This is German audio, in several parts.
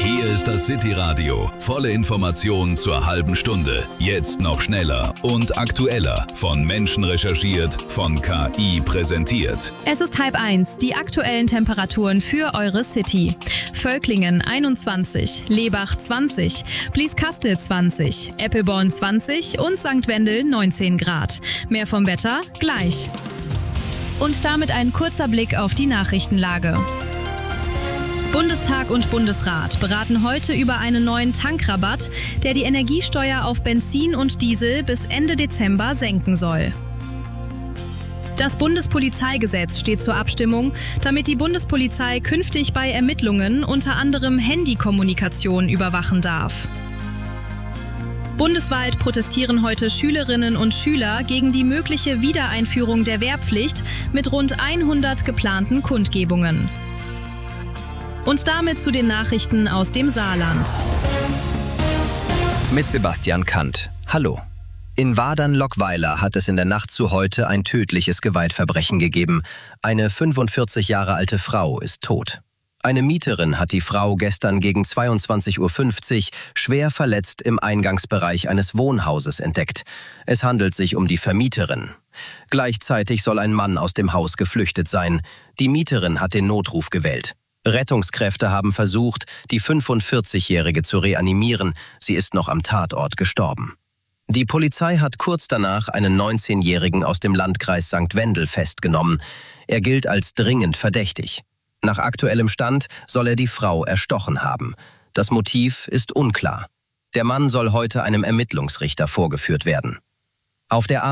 Hier ist das City Radio. Volle Informationen zur halben Stunde. Jetzt noch schneller und aktueller. Von Menschen recherchiert, von KI präsentiert. Es ist 12:30. Die aktuellen Temperaturen für eure City. Völklingen 21, Lebach 20, Blieskastel 20, Eppelborn 20 und St. Wendel 19 Grad. Mehr vom Wetter gleich. Und damit ein kurzer Blick auf die Nachrichtenlage. Bundestag und Bundesrat beraten heute über einen neuen Tankrabatt, der die Energiesteuer auf Benzin und Diesel bis Ende Dezember senken soll. Das Bundespolizeigesetz steht zur Abstimmung, damit die Bundespolizei künftig bei Ermittlungen unter anderem Handykommunikation überwachen darf. Bundesweit protestieren heute Schülerinnen und Schüler gegen die mögliche Wiedereinführung der Wehrpflicht mit rund 100 geplanten Kundgebungen. Und damit zu den Nachrichten aus dem Saarland. Mit Sebastian Kant. Hallo. In Wadern-Lockweiler hat es in der Nacht zu heute ein tödliches Gewaltverbrechen gegeben. Eine 45 Jahre alte Frau ist tot. Eine Mieterin hat die Frau gestern gegen 22:50 Uhr schwer verletzt im Eingangsbereich eines Wohnhauses entdeckt. Es handelt sich um die Vermieterin. Gleichzeitig soll ein Mann aus dem Haus geflüchtet sein. Die Mieterin hat den Notruf gewählt. Rettungskräfte haben versucht, die 45-Jährige zu reanimieren. Sie ist noch am Tatort gestorben. Die Polizei hat kurz danach einen 19-Jährigen aus dem Landkreis St. Wendel festgenommen. Er gilt als dringend verdächtig. Nach aktuellem Stand soll er die Frau erstochen haben. Das Motiv ist unklar. Der Mann soll heute einem Ermittlungsrichter vorgeführt werden. Auf der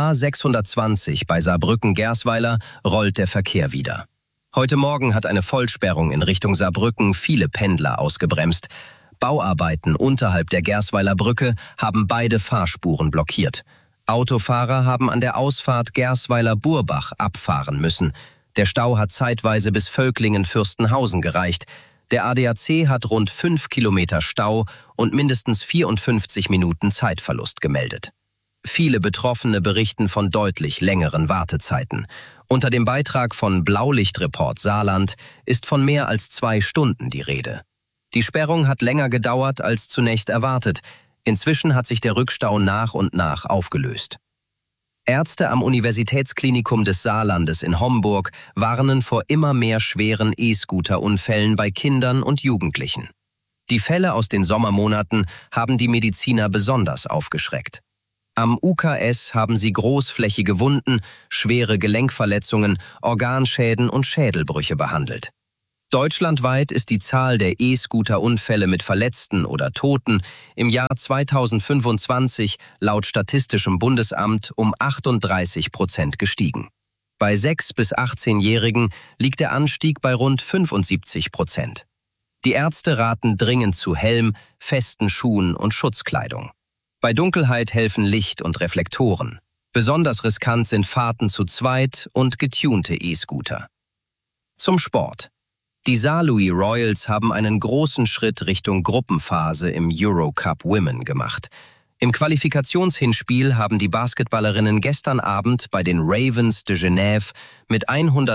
A620 bei Saarbrücken-Gersweiler rollt der Verkehr wieder. Heute Morgen hat eine Vollsperrung in Richtung Saarbrücken viele Pendler ausgebremst. Bauarbeiten unterhalb der Gersweiler Brücke haben beide Fahrspuren blockiert. Autofahrer haben an der Ausfahrt Gersweiler-Burbach abfahren müssen. Der Stau hat zeitweise bis Völklingen-Fürstenhausen gereicht. Der ADAC hat rund 5 Kilometer Stau und mindestens 54 Minuten Zeitverlust gemeldet. Viele Betroffene berichten von deutlich längeren Wartezeiten. Unter dem Beitrag von Blaulichtreport Saarland ist von mehr als 2 Stunden die Rede. Die Sperrung hat länger gedauert als zunächst erwartet. Inzwischen hat sich der Rückstau nach und nach aufgelöst. Ärzte am Universitätsklinikum des Saarlandes in Homburg warnen vor immer mehr schweren E-Scooter-Unfällen bei Kindern und Jugendlichen. Die Fälle aus den Sommermonaten haben die Mediziner besonders aufgeschreckt. Am UKS haben sie großflächige Wunden, schwere Gelenkverletzungen, Organschäden und Schädelbrüche behandelt. Deutschlandweit ist die Zahl der E-Scooter-Unfälle mit Verletzten oder Toten im Jahr 2025 laut Statistischem Bundesamt um 38% gestiegen. Bei 6- bis 18-Jährigen liegt der Anstieg bei rund 75%. Die Ärzte raten dringend zu Helm, festen Schuhen und Schutzkleidung. Bei Dunkelheit helfen Licht und Reflektoren. Besonders riskant sind Fahrten zu zweit und getunte E-Scooter. Zum Sport. Die Saarlouis Royals haben einen großen Schritt Richtung Gruppenphase im Eurocup Women gemacht. Im Qualifikationshinspiel haben die Basketballerinnen gestern Abend bei den Ravens de Genève mit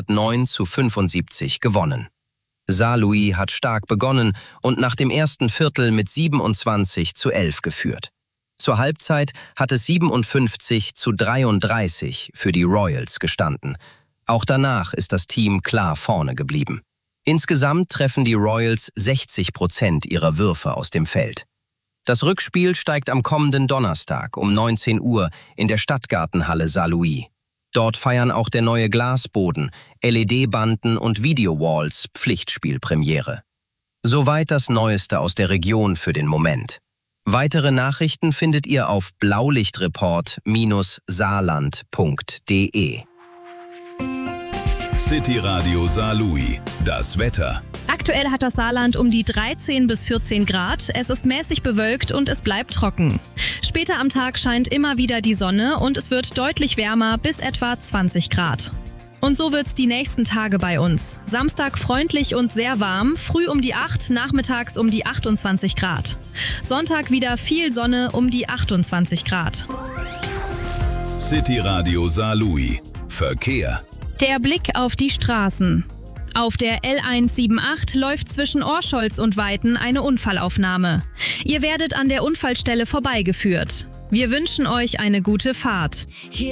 109:75 gewonnen. Saarlouis hat stark begonnen und nach dem ersten Viertel mit 27:11 geführt. Zur Halbzeit hat es 57:33 für die Royals gestanden. Auch danach ist das Team klar vorne geblieben. Insgesamt treffen die Royals 60% ihrer Würfe aus dem Feld. Das Rückspiel steigt am kommenden Donnerstag um 19 Uhr in der Stadtgartenhalle Saarlouis. Dort feiern auch der neue Glasboden, LED-Banden und Video-Walls Pflichtspielpremiere. Soweit das Neueste aus der Region für den Moment. Weitere Nachrichten findet ihr auf blaulichtreport-saarland.de. City Radio Saarlouis. Das Wetter. Aktuell hat das Saarland um die 13 bis 14 Grad. Es ist mäßig bewölkt und es bleibt trocken. Später am Tag scheint immer wieder die Sonne und es wird deutlich wärmer bis etwa 20 Grad. Und so wird's die nächsten Tage bei uns. Samstag freundlich und sehr warm, früh um die 8, nachmittags um die 28 Grad. Sonntag wieder viel Sonne um die 28 Grad. City Radio Saarlouis. Verkehr. Der Blick auf die Straßen. Auf der L178 läuft zwischen Orscholz und Weiten eine Unfallaufnahme. Ihr werdet an der Unfallstelle vorbeigeführt. Wir wünschen euch eine gute Fahrt.